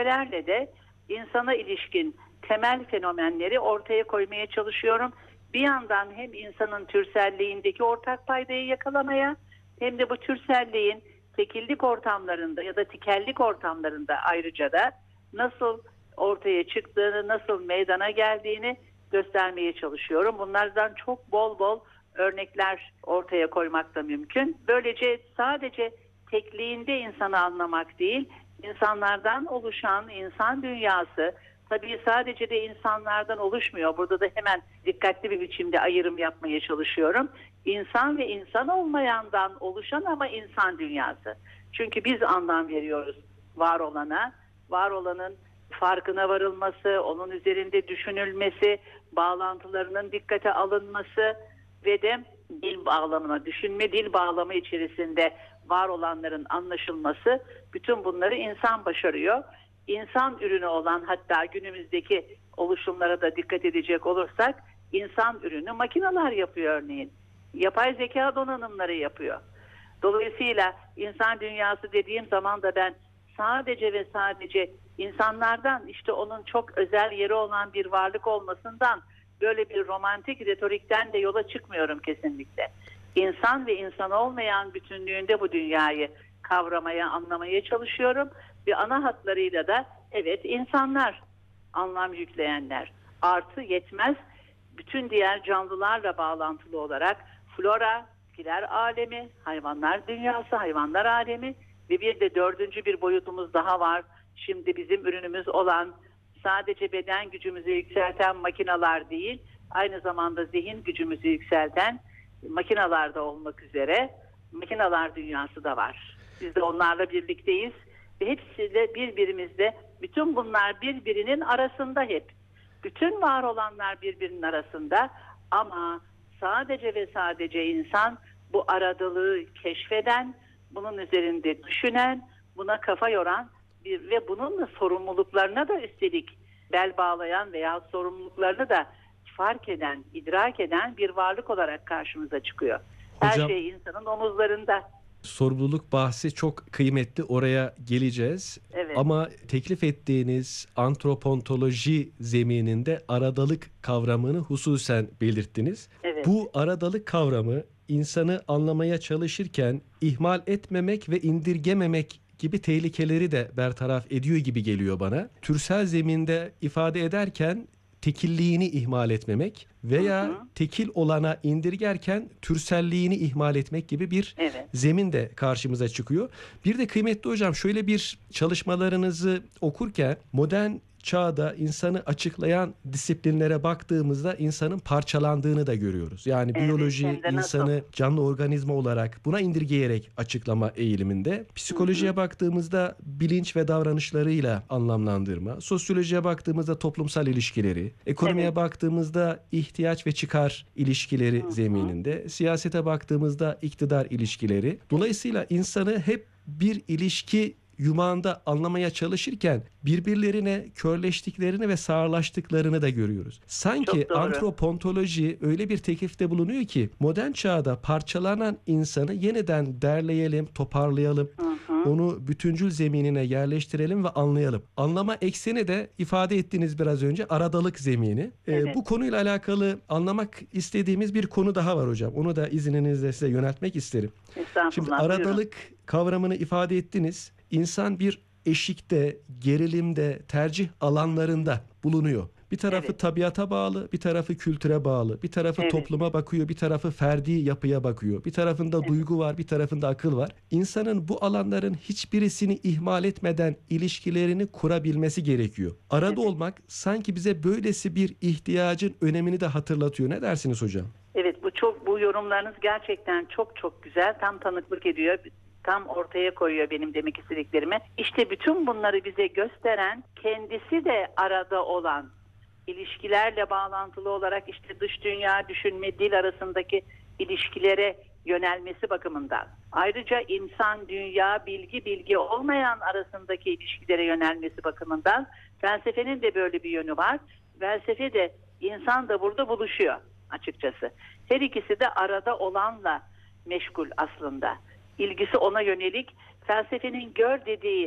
felsefelerle de insana ilişkin temel fenomenleri ortaya koymaya çalışıyorum. Bir yandan hem insanın türselliğindeki ortak paydayı yakalamaya hem de bu türselliğin tekillik ortamlarında ya da tikellik ortamlarında ayrıca da nasıl ortaya çıktığını, nasıl meydana geldiğini göstermeye çalışıyorum. Bunlardan çok bol bol örnekler ortaya koymak da mümkün. Böylece sadece tekliğinde insanı anlamak değil, insanlardan oluşan insan dünyası, tabii sadece de insanlardan oluşmuyor. Burada da hemen dikkatli bir biçimde ayrım yapmaya çalışıyorum. İnsan ve insan olmayandan oluşan ama insan dünyası. Çünkü biz anlam veriyoruz var olana, var olanın farkına varılması, onun üzerinde düşünülmesi, bağlantılarının dikkate alınması ve de dil bağlamına, düşünme dil bağlamı içerisinde var olanların anlaşılması, bütün bunları insan başarıyor. İnsan ürünü olan, hatta günümüzdeki oluşumlara da dikkat edecek olursak, insan ürünü makineler yapıyor örneğin. Yapay zeka donanımları yapıyor. Dolayısıyla insan dünyası dediğim zaman da ben sadece ve sadece insanlardan, işte onun çok özel yeri olan bir varlık olmasından, böyle bir romantik retorikten de yola çıkmıyorum kesinlikle. İnsan ve insan olmayan bütünlüğünde bu dünyayı kavramaya, anlamaya çalışıyorum. Ve ana hatlarıyla da evet, insanlar anlam yükleyenler, artı yetmez bütün diğer canlılarla bağlantılı olarak flora, bitkiler alemi, hayvanlar dünyası, hayvanlar alemi ve bir de dördüncü bir boyutumuz daha var. Şimdi bizim ürünümüz olan, sadece beden gücümüzü yükselten makineler değil, aynı zamanda zihin gücümüzü yükselten makineler de olmak üzere makineler dünyası da var. Biz de onlarla birlikteyiz ve hepsiyle birbirimizle, bütün bunlar birbirinin arasında hep. Bütün var olanlar birbirinin arasında ama sadece ve sadece insan bu aradalığı keşfeden, bunun üzerinde düşünen, buna kafa yoran ve bununla sorumluluklarına da üstelik bel bağlayan veya sorumluluklarını da fark eden, idrak eden bir varlık olarak karşımıza çıkıyor. Her şey insanın omuzlarında. Sorumluluk bahsi çok kıymetli, oraya geleceğiz. Evet. Ama teklif ettiğiniz antropontoloji zemininde aradalık kavramını hususen belirttiniz. Evet. Bu aradalık kavramı insanı anlamaya çalışırken ihmal etmemek ve indirgememek gibi tehlikeleri de bertaraf ediyor gibi geliyor bana. Türsel zeminde ifade ederken tekilliğini ihmal etmemek veya tekil olana indirgerken türselliğini ihmal etmek gibi bir zemin de karşımıza çıkıyor. Bir de kıymetli hocam, şöyle bir çalışmalarınızı okurken modern çağda insanı açıklayan disiplinlere baktığımızda insanın parçalandığını da görüyoruz. Yani biyoloji insanı canlı organizma olarak buna indirgeyerek açıklama eğiliminde. Psikolojiye baktığımızda bilinç ve davranışlarıyla anlamlandırma. Sosyolojiye baktığımızda toplumsal ilişkileri. Ekonomiye baktığımızda ihtiyaç ve çıkar ilişkileri zemininde. Siyasete baktığımızda iktidar ilişkileri. Dolayısıyla insanı hep bir ilişki yumağında anlamaya çalışırken birbirlerine körleştiklerini ve sağırlaştıklarını da görüyoruz. Sanki antropontoloji öyle bir teklifte bulunuyor ki modern çağda parçalanan insanı yeniden derleyelim, toparlayalım, onu bütüncül zeminine yerleştirelim ve anlayalım. Anlama ekseni de ifade ettiğiniz biraz önce aradalık zemini. Bu konuyla alakalı anlamak istediğimiz bir konu daha var hocam. Onu da izninizle size yöneltmek isterim. Şimdi aradalık kavramını ifade ettiniz. İnsan bir eşikte, gerilimde, tercih alanlarında bulunuyor. Bir tarafı tabiata bağlı, bir tarafı kültüre bağlı, bir tarafı topluma bakıyor, bir tarafı ferdi yapıya bakıyor. Bir tarafında duygu var, bir tarafında akıl var. İnsanın bu alanların hiçbirisini ihmal etmeden ilişkilerini kurabilmesi gerekiyor. Arada olmak sanki bize böylesi bir ihtiyacın önemini de hatırlatıyor. Ne dersiniz hocam? Evet, bu yorumlarınız gerçekten çok çok güzel. Tam tanıklık ediyor. Tam ortaya koyuyor benim demek istediklerimi. İşte bütün bunları bize gösteren, kendisi de arada olan, ilişkilerle bağlantılı olarak işte dış dünya, düşünme, dil arasındaki ilişkilere yönelmesi bakımından. Ayrıca insan, dünya, bilgi olmayan arasındaki ilişkilere yönelmesi bakımından felsefenin de böyle bir yönü var. Felsefe de, insan da burada buluşuyor açıkçası. Her ikisi de arada olanla meşgul aslında. İlgisi ona yönelik. Felsefenin gör dediği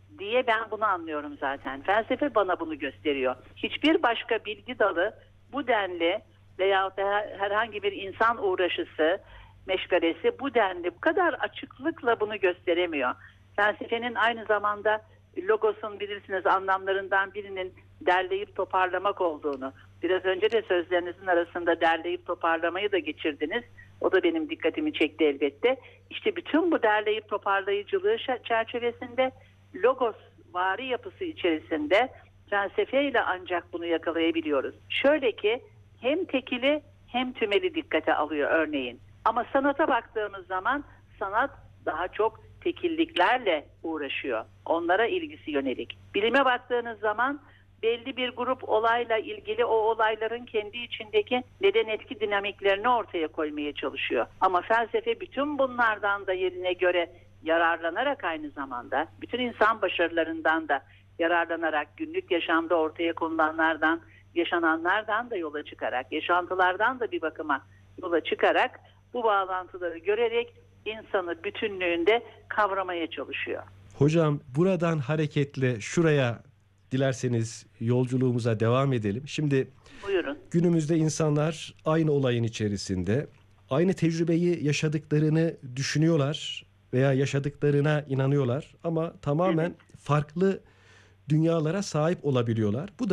diye ben bunu anlıyorum zaten. Felsefe bana bunu gösteriyor. Hiçbir başka bilgi dalı bu denli veya herhangi bir insan uğraşısı, meşgalesi bu denli, bu kadar açıklıkla bunu gösteremiyor. Felsefenin aynı zamanda logosun bilirsiniz anlamlarından birinin derleyip toparlamak olduğunu. Biraz önce de sözlerinizin arasında derleyip toparlamayı da geçirdiniz. O da benim dikkatimi çekti elbette. İşte bütün bu derleyip toparlayıcılığı çerçevesinde logos vari yapısı içerisinde felsefeyle ancak bunu yakalayabiliyoruz. Şöyle ki hem tekili hem tümeli dikkate alıyor örneğin. Ama sanata baktığımız zaman sanat daha çok tekilliklerle uğraşıyor. Onlara ilgisi yönelik. Bilime baktığınız zaman belli bir grup olayla ilgili o olayların kendi içindeki neden etki dinamiklerini ortaya koymaya çalışıyor. Ama felsefe bütün bunlardan da yerine göre yararlanarak aynı zamanda bütün insan başarılarından da yararlanarak günlük yaşamda ortaya konulanlardan, yaşananlardan da yola çıkarak, yaşantılardan da bir bakıma yola çıkarak bu bağlantıları görerek insanı bütünlüğünde kavramaya çalışıyor. Hocam buradan hareketle şuraya dilerseniz yolculuğumuza devam edelim. Şimdi buyurun. Günümüzde insanlar aynı olayın içerisinde aynı tecrübeyi yaşadıklarını düşünüyorlar veya yaşadıklarına inanıyorlar ama tamamen farklı dünyalara sahip olabiliyorlar. Bu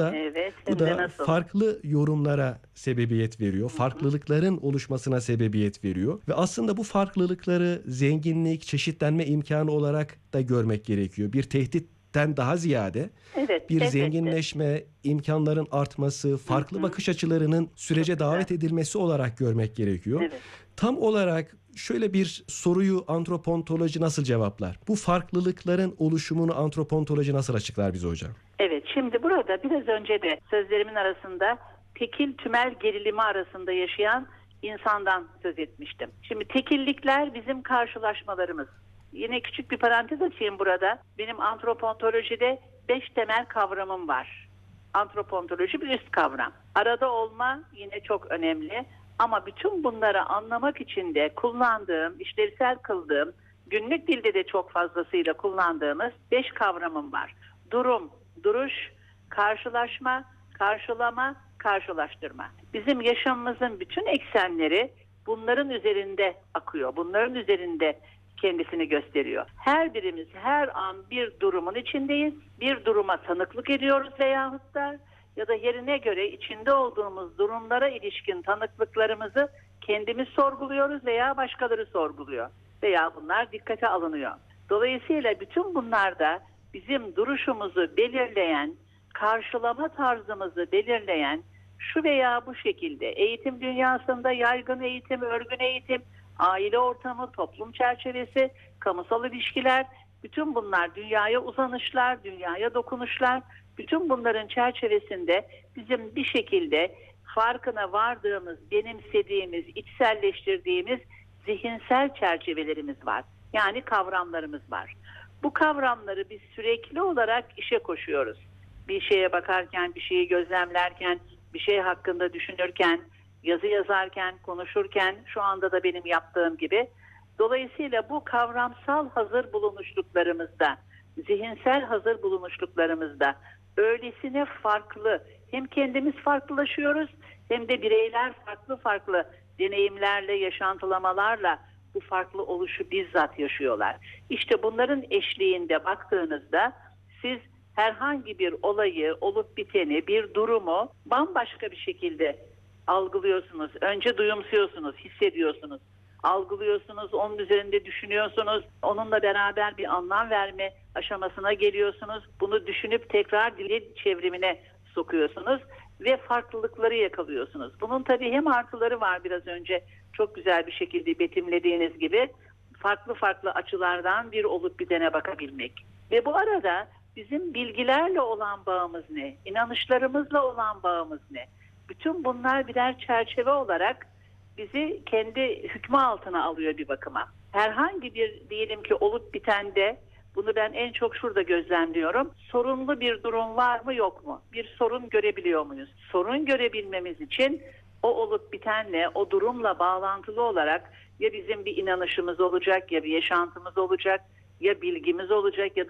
da farklı yorumlara sebebiyet veriyor. Farklılıkların oluşmasına sebebiyet veriyor ve aslında bu farklılıkları zenginlik, çeşitlenme imkanı olarak da görmek gerekiyor. Bir tehditten daha ziyade zenginleşme, imkanların artması, farklı bakış açılarının sürece davet edilmesi olarak görmek gerekiyor. Evet. Tam olarak şöyle bir soruyu antropontoloji nasıl cevaplar? Bu farklılıkların oluşumunu antropontoloji nasıl açıklar bize hocam? Evet, şimdi burada biraz önce de sözlerimin arasında tekil tümel gerilimi arasında yaşayan insandan söz etmiştim. Şimdi tekillikler bizim karşılaşmalarımız. Yine küçük bir parantez açayım burada. Benim antropontolojide 5 temel kavramım var. Antropontoloji bir üst kavram. Arada olma yine çok önemli. Ama bütün bunları anlamak için de kullandığım, işlevsel kıldığım, günlük dilde de çok fazlasıyla kullandığımız 5 kavramım var. Durum, duruş, karşılaşma, karşılama, karşılaştırma. Bizim yaşamımızın bütün eksenleri bunların üzerinde akıyor. Bunların üzerinde kendisini gösteriyor. Her birimiz her an bir durumun içindeyiz. Bir duruma tanıklık ediyoruz veyahut da ya da yerine göre içinde olduğumuz durumlara ilişkin tanıklıklarımızı kendimiz sorguluyoruz veya başkaları sorguluyor. Veya bunlar dikkate alınıyor. Dolayısıyla bütün bunlarda bizim duruşumuzu belirleyen, karşılama tarzımızı belirleyen şu veya bu şekilde eğitim dünyasında yaygın eğitim, örgün eğitim, aile ortamı, toplum çerçevesi, kamusal ilişkiler, bütün bunlar dünyaya uzanışlar, dünyaya dokunuşlar, bütün bunların çerçevesinde bizim bir şekilde farkına vardığımız, benimsediğimiz, içselleştirdiğimiz zihinsel çerçevelerimiz var. Yani kavramlarımız var. Bu kavramları biz sürekli olarak işe koşuyoruz. Bir şeye bakarken, bir şeyi gözlemlerken, bir şey hakkında düşünürken, yazı yazarken, konuşurken, şu anda da benim yaptığım gibi. Dolayısıyla bu kavramsal hazır bulunuşluklarımızda, zihinsel hazır bulunuşluklarımızda öylesine farklı, hem kendimiz farklılaşıyoruz hem de bireyler farklı farklı deneyimlerle, yaşantılamalarla bu farklı oluşu bizzat yaşıyorlar. İşte bunların eşliğinde baktığınızda siz herhangi bir olayı, olup biteni, bir durumu bambaşka bir şekilde algılıyorsunuz. Önce duyumsuyorsunuz, hissediyorsunuz. Algılıyorsunuz, onun üzerinde düşünüyorsunuz. Onunla beraber bir anlam verme aşamasına geliyorsunuz. Bunu düşünüp tekrar dil çevrimine sokuyorsunuz ve farklılıkları yakalıyorsunuz. Bunun tabii hem artıları var, biraz önce çok güzel bir şekilde betimlediğiniz gibi farklı farklı açılardan bir olup bitene bakabilmek. Ve bu arada bizim bilgilerle olan bağımız ne? İnanışlarımızla olan bağımız ne? Bütün bunlar birer çerçeve olarak bizi kendi hükmü altına alıyor bir bakıma. Herhangi bir diyelim ki olup bitende, bunu ben en çok şurada gözlemliyorum. Sorunlu bir durum var mı yok mu? Bir sorun görebiliyor muyuz? Sorun görebilmemiz için o olup bitenle, o durumla bağlantılı olarak ya bizim bir inanışımız olacak, ya bir yaşantımız olacak, ya bilgimiz olacak ya da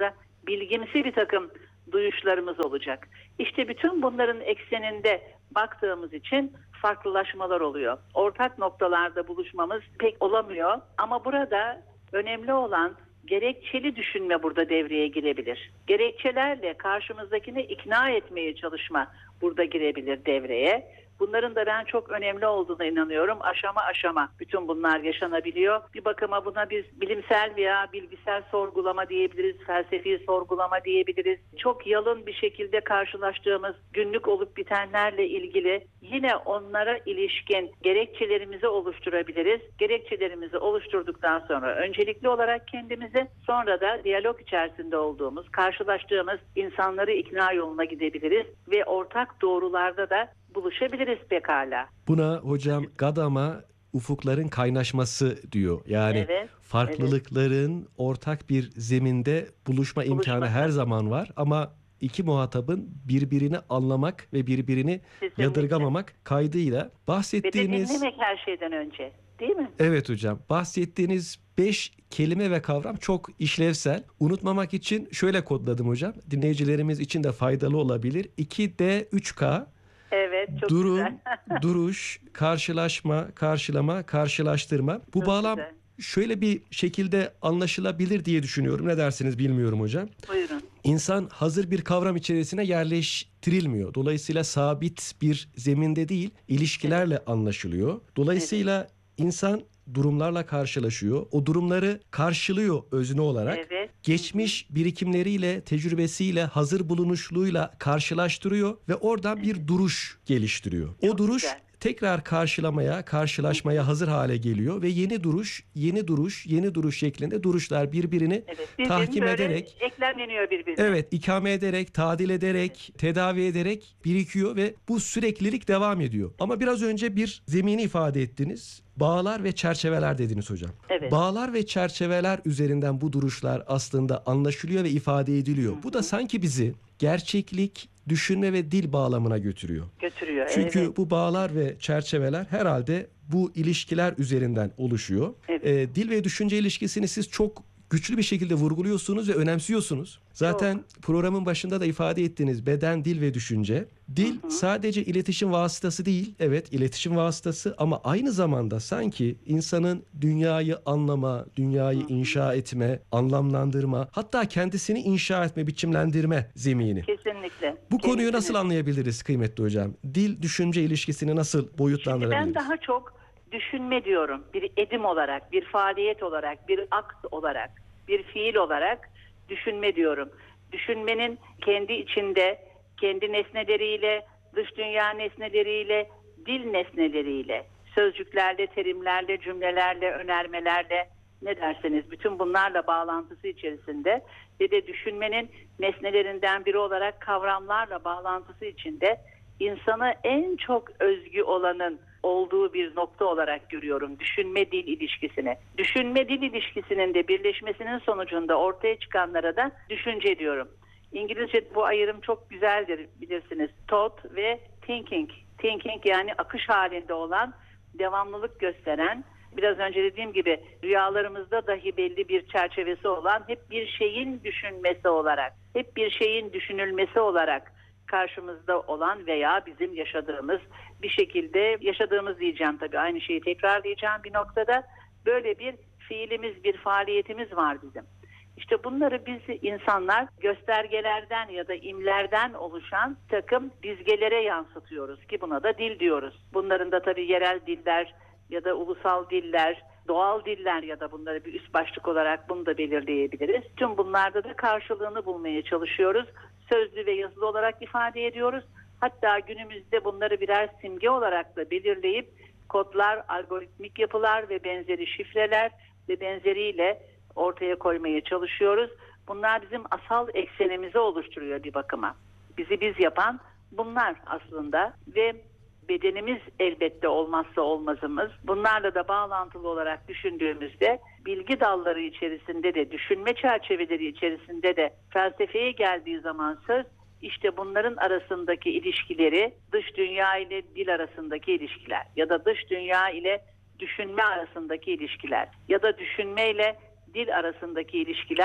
bilgimsi bir takım duyuşlarımız olacak. İşte bütün bunların ekseninde baktığımız için farklılaşmalar oluyor. Ortak noktalarda buluşmamız pek olamıyor ama burada önemli olan gerekçeli düşünme burada devreye girebilir. Gerekçelerle karşımızdakini ikna etmeye çalışma burada girebilir devreye. Bunların da ben çok önemli olduğuna inanıyorum. Aşama aşama bütün bunlar yaşanabiliyor. Bir bakıma buna biz bilimsel veya bilgisel sorgulama diyebiliriz, felsefi sorgulama diyebiliriz. Çok yalın bir şekilde karşılaştığımız günlük olup bitenlerle ilgili yine onlara ilişkin gerekçelerimizi oluşturabiliriz. Gerekçelerimizi oluşturduktan sonra öncelikli olarak kendimizi, sonra da diyalog içerisinde olduğumuz, karşılaştığımız insanları ikna yoluna gidebiliriz ve ortak doğrularda da buluşabiliriz pekala. Buna hocam Gadam'a ufukların kaynaşması diyor. Yani Evet, farklılıkların ortak bir zeminde buluşma imkanı her zaman var ama iki muhatabın birbirini anlamak ve birbirini kesinlikle yadırgamamak kaydıyla ve de bahsettiğiniz... dinlemek her şeyden önce, değil mi? Evet hocam, bahsettiğiniz 5 kelime ve kavram çok işlevsel. Unutmamak için şöyle kodladım hocam. Dinleyicilerimiz için de faydalı olabilir. 2D, 3K. Evet, çok Durum, güzel. duruş, karşılaşma, karşılama, karşılaştırma. Bu Çok bağlam güzel. şöyle bir şekilde anlaşılabilir diye düşünüyorum. Ne dersiniz bilmiyorum hocam. Buyurun. İnsan hazır bir kavram içerisine yerleştirilmiyor. Dolayısıyla sabit bir zeminde değil, ilişkilerle anlaşılıyor. Dolayısıyla insan durumlarla karşılaşıyor. O durumları karşılıyor özne olarak. Evet. Geçmiş birikimleriyle, tecrübesiyle, hazır bulunuşluğuyla karşılaştırıyor ve oradan bir duruş geliştiriyor. O Çok duruş güzel. tekrar karşılamaya, karşılaşmaya hazır hale geliyor ve yeni duruş, yeni duruş, yeni duruş şeklinde duruşlar birbirini Evet. tahkim böyle ederek, eklemleniyor birbirine. evet, ikame ederek, tadil ederek, tedavi ederek birikiyor ve bu süreklilik devam ediyor. Ama biraz önce bir zemini ifade ettiniz. Bağlar ve çerçeveler dediniz hocam. Evet. Bağlar ve çerçeveler üzerinden bu duruşlar aslında anlaşılıyor ve ifade ediliyor. Bu da sanki bizi gerçeklik, düşünme ve dil bağlamına götürüyor. Götürüyor. Çünkü evet. bu bağlar ve çerçeveler herhalde bu ilişkiler üzerinden oluşuyor. Evet. Dil ve düşünce ilişkisini siz çok güçlü bir şekilde vurguluyorsunuz ve önemsiyorsunuz. Zaten programın başında da ifade ettiğiniz beden, dil ve düşünce. Dil sadece iletişim vasıtası değil. Evet, iletişim vasıtası ama aynı zamanda sanki insanın dünyayı anlama, dünyayı inşa etme, anlamlandırma, hatta kendisini inşa etme, biçimlendirme zemini. Kesinlikle. Bu konuyu Kendisini- nasıl anlayabiliriz kıymetli hocam? Dil-düşünce ilişkisini nasıl Şimdi boyutlandırabiliriz? ben daha çok düşünme diyorum. Bir edim olarak, bir faaliyet olarak, bir akt olarak, bir fiil olarak düşünme diyorum. Düşünmenin kendi içinde, kendi nesneleriyle, dış dünya nesneleriyle, dil nesneleriyle, sözcüklerle, terimlerle, cümlelerle, önermelerle, ne derseniz bütün bunlarla bağlantısı içerisinde ve de düşünmenin nesnelerinden biri olarak kavramlarla bağlantısı içinde insana en çok özgü olanın olduğu bir nokta olarak görüyorum düşünme-dil ilişkisini. Düşünme-dil ilişkisinin de birleşmesinin sonucunda ortaya çıkanlara da düşünce diyorum. İngilizce bu ayrım çok güzeldir bilirsiniz. Thought ve thinking. Thinking yani akış halinde olan, devamlılık gösteren, biraz önce dediğim gibi rüyalarımızda dahi belli bir çerçevesi olan, hep bir şeyin düşünmesi olarak, hep bir şeyin düşünülmesi olarak karşımızda olan veya bizim yaşadığımız bir şekilde yaşadığımız diyeceğim tabii aynı şeyi tekrarlayacağım bir noktada böyle bir fiilimiz, bir faaliyetimiz var bizim. İşte bunları biz insanlar göstergelerden ya da imlerden oluşan takım dizgelere yansıtıyoruz ki buna da dil diyoruz. Bunların da tabii yerel diller ya da ulusal diller, doğal diller ya da bunları bir üst başlık olarak bunu da belirleyebiliriz. Tüm bunlarda da karşılığını bulmaya çalışıyoruz. Sözlü ve yazılı olarak ifade ediyoruz. Hatta günümüzde bunları birer simge olarak da belirleyip kodlar, algoritmik yapılar ve benzeri şifreler ve benzeriyle ortaya koymaya çalışıyoruz. Bunlar bizim asal eksenimizi oluşturuyor bir bakıma. Bizi biz yapan bunlar aslında ve bedenimiz elbette olmazsa olmazımız. Bunlarla da bağlantılı olarak düşündüğümüzde bilgi dalları içerisinde de, düşünme çerçeveleri içerisinde de felsefeye geldiği zaman söz, işte bunların arasındaki ilişkileri, dış dünya ile dil arasındaki ilişkiler ya da dış dünya ile düşünme arasındaki ilişkiler ya da düşünme ile dil arasındaki ilişkiler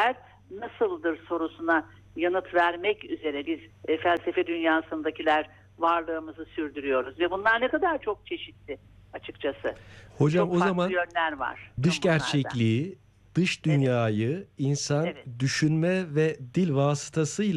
nasıldır sorusuna yanıt vermek üzere biz felsefe dünyasındakiler varlığımızı sürdürüyoruz. Ve bunlar ne kadar çok çeşitli açıkçası. Hocam Çok o farklı zaman yönler var. dış bunlarda. gerçekliği, dış dünyayı insan Evet. düşünme ve dil vasıtasıyla